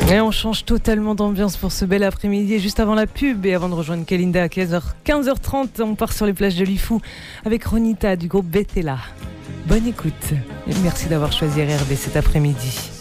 Et on change totalement d'ambiance pour ce bel après-midi. Et juste avant la pub et avant de rejoindre Kalinda à 15h30, on part sur les plages de Lifou avec Ronita du groupe Bethela. Bonne écoute et merci d'avoir choisi RRB cet après-midi.